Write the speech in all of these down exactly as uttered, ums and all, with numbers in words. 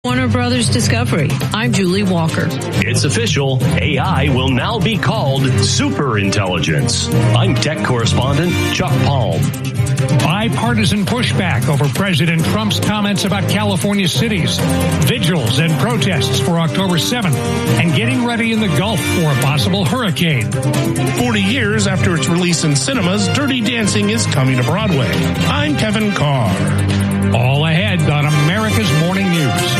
Warner Brothers Discovery. I'm Julie Walker. It's official. A I will now be called superintelligence. I'm tech correspondent Chuck Palm. Bipartisan pushback over President Trump's comments about California cities, vigils and protests for October seventh, and getting ready in the Gulf for a possible hurricane. forty years after its release in cinemas, Dirty Dancing is coming to Broadway. I'm Kevin Carr. All ahead on America's Morning News.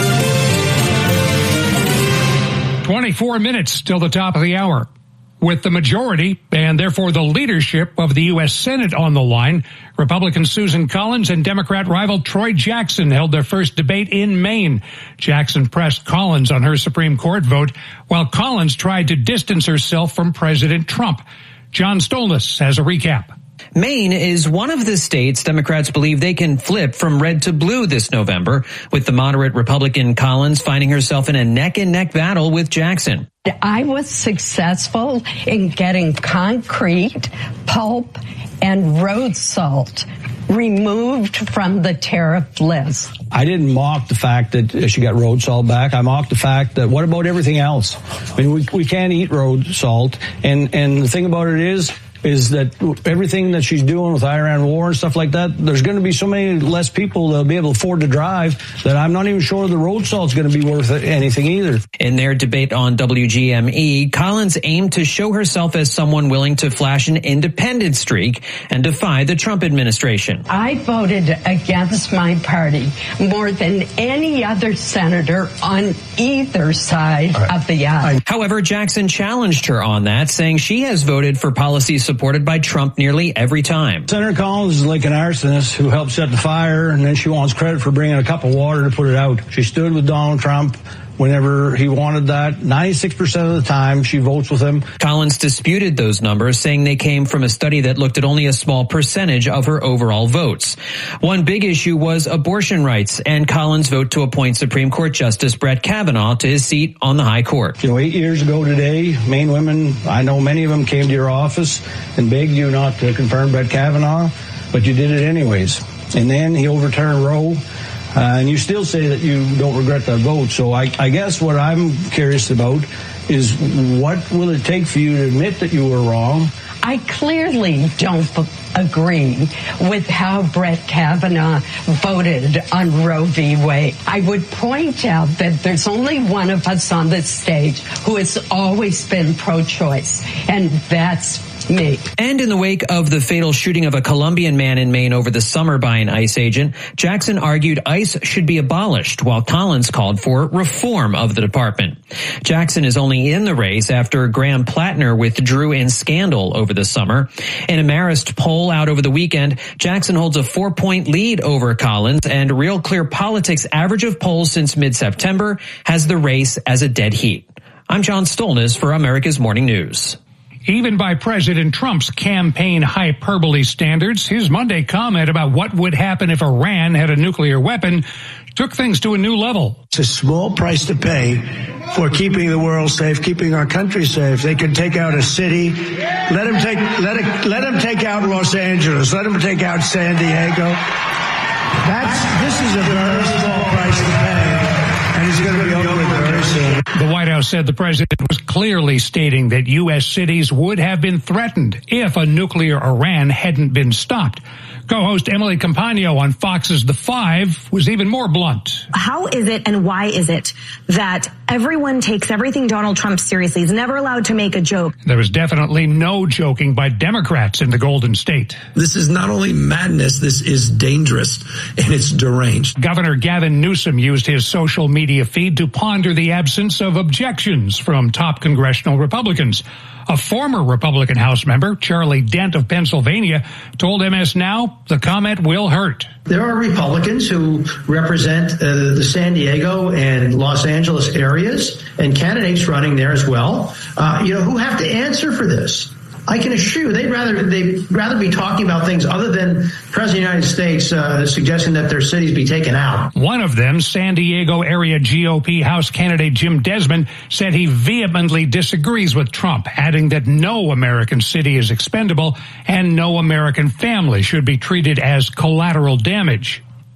twenty-four minutes till the top of the hour. With the majority, and therefore the leadership of the U S Senate on the line, Republican Susan Collins and Democrat rival Troy Jackson held their first debate in Maine. Jackson pressed Collins on her Supreme Court vote, while Collins tried to distance herself from President Trump. John Stolnis has a recap. Maine is one of the states Democrats believe they can flip from red to blue this November, with the moderate Republican Collins finding herself in a neck-and-neck battle with Jackson. I was successful in getting concrete, pulp, and road salt removed from the tariff list. I didn't mock the fact that she got road salt back. I mocked the fact that what about everything else? I mean, we, we can't eat road salt. And, and the thing about it is, is that everything that she's doing with Iran war and stuff like that, there's going to be so many less people that'll be able to afford to drive that I'm not even sure the road salt's going to be worth anything either. In their debate on W G M E, Collins aimed to show herself as someone willing to flash an independent streak and defy the Trump administration. I voted against my party more than any other senator on either side right. of the aisle. However, Jackson challenged her on that, saying she has voted for policies supported by Trump nearly every time. Senator Collins is like an arsonist who helped set the fire, and then she wants credit for bringing a cup of water to put it out. She stood with Donald Trump whenever he wanted that. ninety-six percent of the time, she votes with him. Collins disputed those numbers, saying they came from a study that looked at only a small percentage of her overall votes. One big issue was abortion rights, and Collins' vote to appoint Supreme Court Justice Brett Kavanaugh to his seat on the High Court. You know, eight years ago today, Maine women, I know many of them came to your office and begged you not to confirm Brett Kavanaugh, but you did it anyways. And then he overturned Roe. Uh, and you still say that you don't regret that vote. So I, I guess what I'm curious about is what will it take for you to admit that you were wrong? I clearly don't agree with how Brett Kavanaugh voted on Roe v. Wade. I would point out that there's only one of us on this stage who has always been pro-choice, and that's me. And in the wake of the fatal shooting of a Colombian man in Maine over the summer by an ICE agent, Jackson argued ICE should be abolished, while Collins called for reform of the department. Jackson is only in the race after Graham Plattner withdrew in scandal over the summer. In a Marist poll out over the weekend, Jackson holds a four-point lead over Collins, and Real Clear Politics' average of polls since mid-September has the race as a dead heat. I'm John Stolnis for America's Morning News. Even by President Trump's campaign hyperbole standards, his Monday comment about what would happen if Iran had a nuclear weapon took things to a new level. It's a small price to pay for keeping the world safe, keeping our country safe. They can take out a city. Let them take, let it, let them take out Los Angeles. Let them take out San Diego. That's, this is a very small price to pay, and it's going to be over with very soon. The White House said the president was clearly stating that U S cities would have been threatened if a nuclear Iran hadn't been stopped. Co-host Emily Compagno on Fox's The Five was even more blunt. How is it and why is it that everyone takes everything Donald Trump seriously? He's never allowed to make a joke. There was definitely no joking by Democrats in the Golden State. This is not only madness, this is dangerous, and it's deranged. Governor Gavin Newsom used his social media feed to ponder the absence of objections from top congressional Republicans. A former Republican House member, Charlie Dent of Pennsylvania, told M S Now the comment will hurt. There are Republicans who represent uh, the San Diego and Los Angeles areas and candidates running there as well, uh, you know, who have to answer for this. I can assure you they'd rather they'd rather be talking about things other than the President of the United States uh, suggesting that their cities be taken out. One of them, San Diego area G O P House candidate Jim Desmond, said he vehemently disagrees with Trump, adding that no American city is expendable and no American family should be treated as collateral damage.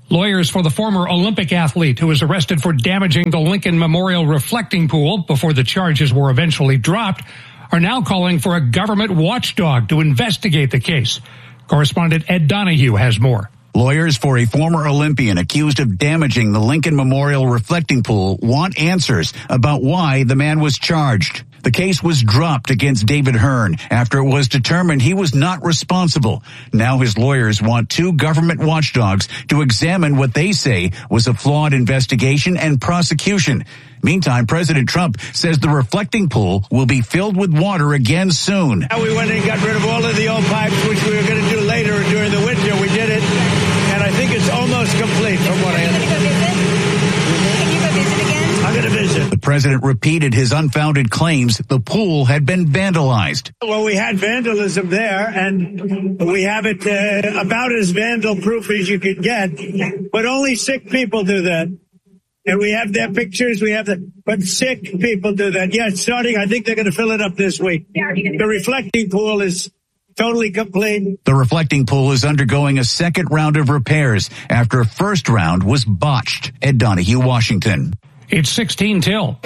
Lawyers for the former Olympic athlete who was arrested for damaging the Lincoln Memorial reflecting pool before the charges were eventually dropped are now calling for a government watchdog to investigate the case. Correspondent Ed Donahue has more. Lawyers for a former Olympian accused of damaging the Lincoln Memorial reflecting pool want answers about why the man was charged. The case was dropped against David Hearn after it was determined he was not responsible. Now his lawyers want two government watchdogs to examine what they say was a flawed investigation and prosecution. Meantime, President Trump says the reflecting pool will be filled with water again soon. Now we went and got rid of all of the old pipes, which we were going to do later during the winter. We did it, and I think it's almost complete from what I understand. I'm going to visit. The president repeated his unfounded claims the pool had been vandalized. Well, we had vandalism there, and we have it uh, about as vandal-proof as you could get, but only sick people do that. And we have their pictures, we have the, but sick people do that. Yeah, starting, I think they're going to fill it up this week. The reflecting pool is totally complete. The reflecting pool is undergoing a second round of repairs after a first round was botched. Ed Donahue, Washington. It's sixteen till.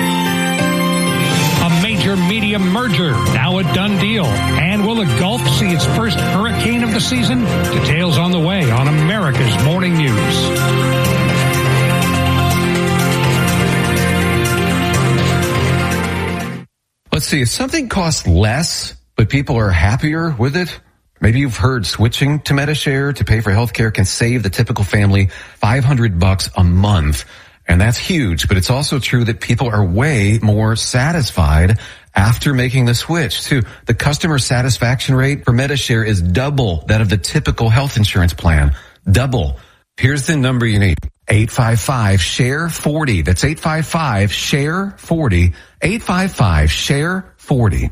A major media merger, now a done deal. And will the Gulf see its first hurricane of the season? Details on the way on America's Morning News. Let's see, if something costs less, but people are happier with it, maybe you've heard switching to Medi-Share to pay for healthcare can save the typical family five hundred bucks a month. And that's huge, but it's also true that people are way more satisfied after making the switch too. The customer satisfaction rate for Medi-Share is double that of the typical health insurance plan. Double. Here's the number you need. eight five five, share forty. That's eight five five, share forty. eight five five, share forty.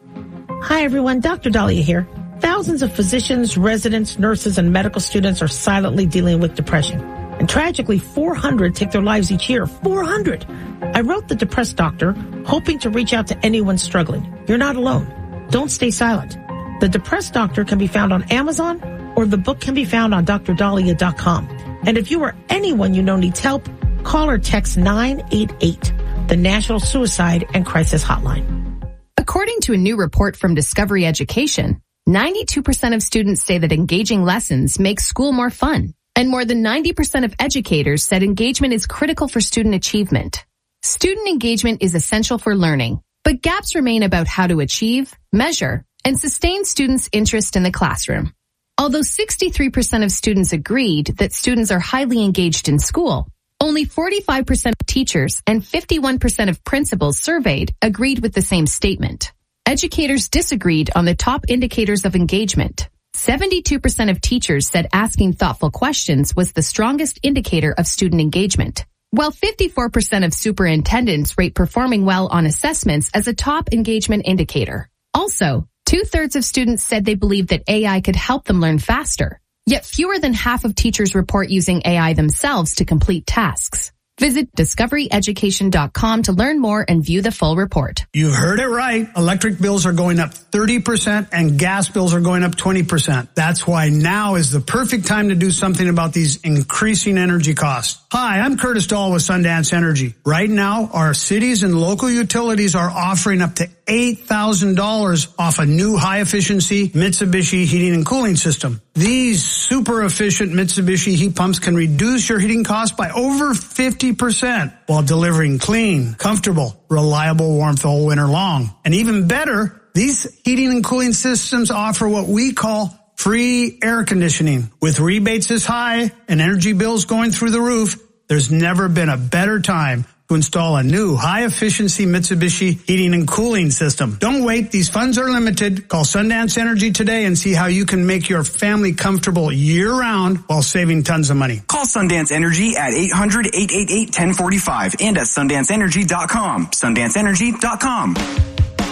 Hi everyone, Doctor Dahlia here. Thousands of physicians, residents, nurses, and medical students are silently dealing with depression. And tragically, four hundred take their lives each year. four hundred! I wrote The Depressed Doctor, hoping to reach out to anyone struggling. You're not alone. Don't stay silent. The Depressed Doctor can be found on Amazon, or the book can be found on D R dahlia dot com. And if you or anyone you know needs help, call or text nine eight eight, the National Suicide and Crisis Hotline. According to a new report from Discovery Education, ninety-two percent of students say that engaging lessons make school more fun. And more than ninety percent of educators said engagement is critical for student achievement. Student engagement is essential for learning, but gaps remain about how to achieve, measure, and sustain students' interest in the classroom. Although sixty-three percent of students agreed that students are highly engaged in school, only forty-five percent of teachers and fifty-one percent of principals surveyed agreed with the same statement. Educators disagreed on the top indicators of engagement. seventy-two percent of teachers said asking thoughtful questions was the strongest indicator of student engagement, while fifty-four percent of superintendents rate performing well on assessments as a top engagement indicator. Also, two-thirds of students said they believed that A I could help them learn faster, yet fewer than half of teachers report using A I themselves to complete tasks. Visit discovery education dot com to learn more and view the full report. You heard it right. Electric bills are going up thirty percent and gas bills are going up twenty percent. That's why now is the perfect time to do something about these increasing energy costs. Hi, I'm Curtis Dahl with Sundance Energy. Right now, our cities and local utilities are offering up to eight thousand dollars off a new high-efficiency Mitsubishi heating and cooling system. These super efficient Mitsubishi heat pumps can reduce your heating costs by over fifty percent while delivering clean, comfortable, reliable warmth all winter long. And even better, these heating and cooling systems offer what we call free air conditioning. With rebates this high and energy bills going through the roof, there's never been a better time to install a new high-efficiency Mitsubishi heating and cooling system. Don't wait. These funds are limited. Call Sundance Energy today and see how you can make your family comfortable year-round while saving tons of money. Call Sundance Energy at eight hundred, eight eight eight, one zero four five and at sundance energy dot com. sundance energy dot com.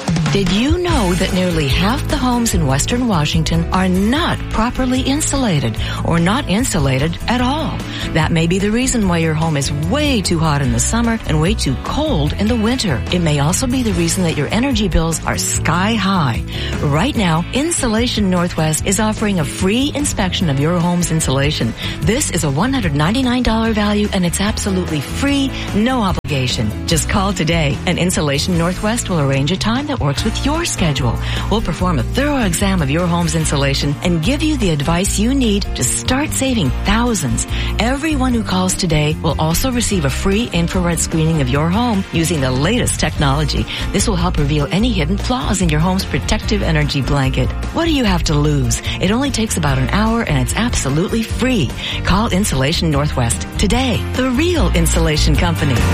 Did you know that nearly half the homes in Western Washington are not properly insulated or not insulated at all? That may be the reason why your home is way too hot in the summer and way too cold in the winter. It may also be the reason that your energy bills are sky high. Right now, Insulation Northwest is offering a free inspection of your home's insulation. This is a one hundred ninety-nine dollars value and it's absolutely free, no obligation. Just call today and Insulation Northwest will arrange a time that works with your schedule. We'll perform a thorough exam of your home's insulation and give you the advice you need to start saving thousands. Everyone who calls today will also receive a free infrared screening of your home using the latest technology. This will help reveal any hidden flaws in your home's protective energy blanket. What do you have to lose? It only takes about an hour and it's absolutely free. Call Insulation Northwest today, the real insulation company.